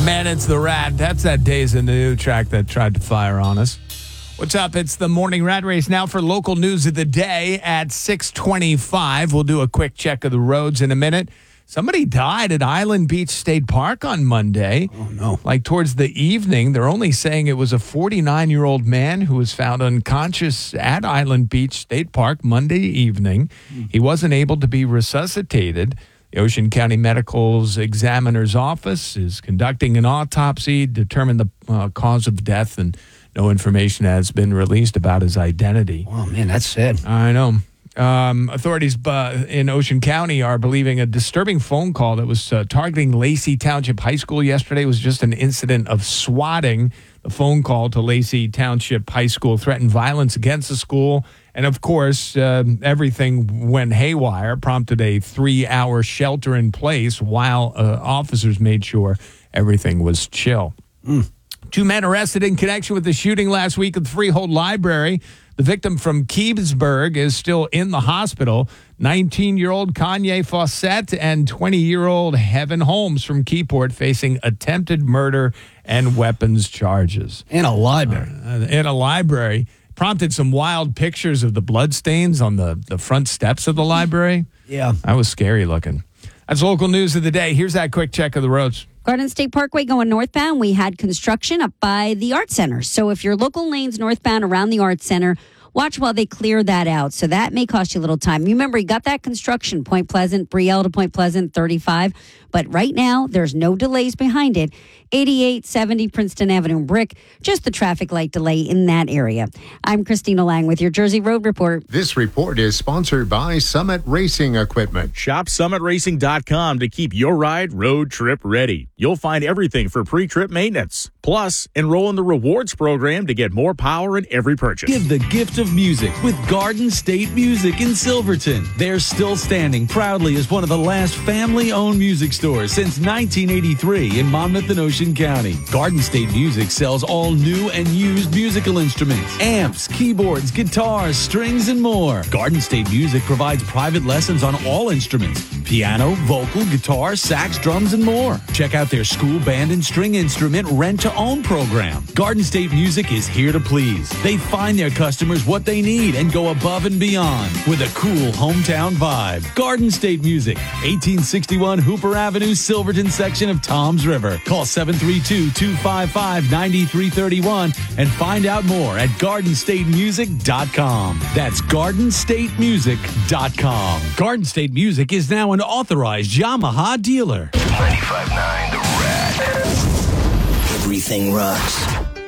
Man, it's the Rat. That's that Days in the New track that tried to fire on us. What's up? It's the Morning Rat Race now for local news of the day at 6:25. We'll do a quick check of the roads in a minute. Somebody died at Island Beach State Park on Monday. Oh, no. Like towards the evening. They're only saying it was a 49-year-old man who was found unconscious at Island Beach State Park Monday evening. He wasn't able to be resuscitated. The Ocean County Medical's examiner's office is conducting an autopsy, determine the cause of death, and no information has been released about his identity. Oh, man, that's sad. I know. Authorities in Ocean County are believing a disturbing phone call that was targeting Lacey Township High School yesterday was just an incident of swatting. The phone call to Lacey Township High School threatened violence against the school. And, of course, everything went haywire, prompted a 3-hour shelter in place while officers made sure everything was chill. 2 men arrested in connection with the shooting last week at the Freehold Library. The victim from Keebsburg is still in the hospital. 19-year-old Kanye Fawcett and 20-year-old Heaven Holmes from Keyport facing attempted murder and weapons charges. In a library. In a library. Prompted some wild pictures of the bloodstains on the front steps of the library. Yeah. That was scary looking. That's local news of the day. Here's that quick check of the roads. Garden State Parkway going northbound, we had construction up by the Art Center. So if your local lane's northbound around the Art Center, watch while they clear that out. So that may cost you a little time. You remember, you got that construction, Point Pleasant, Brielle to Point Pleasant, 35. But right now, there's no delays behind it. 88, 70 Princeton Avenue and Brick, just the traffic light delay in that area. I'm Christina Lang with your Jersey Road Report. This report is sponsored by Summit Racing Equipment. Shop summitracing.com to keep your ride road trip ready. You'll find everything for pre-trip maintenance. Plus, enroll in the rewards program to get more power in every purchase. Give the gift of music with Garden State Music in Silverton. They're still standing proudly as one of the last family-owned music stores since 1983 in Monmouth and Ocean County. Garden State Music sells all new and used musical instruments, amps, keyboards, guitars, strings, and more. Garden State Music provides private lessons on all instruments: piano, vocal, guitar, sax, drums, and more. Check out their school band and string instrument rent-to-own program. Garden State Music is here to please. They find their customers what they need and go above and beyond with a cool hometown vibe. Garden State Music, 1861 Hooper Avenue, Silverton section of Toms River. Call 732-255-9331 and find out more at GardenStateMusic.com. That's GardenStateMusic.com. Garden State Music is now an authorized Yamaha dealer. 95.9 The Rat. Everything rocks.